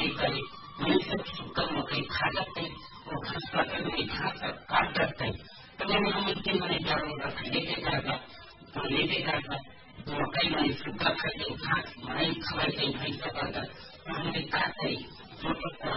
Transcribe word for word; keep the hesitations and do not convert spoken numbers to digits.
नहीं करे, मनुष्य सूखा मकई खा जाते हैं, वो घास पाकर नहीं खा कर काट जाते हैं। तो मैंने हम इतने मैंने चारों रख लेके जाएगा तो लेके जाएगा तो मकई मैंने सूखा खाते घास नहीं खवाते भैंस का तो हमने काटे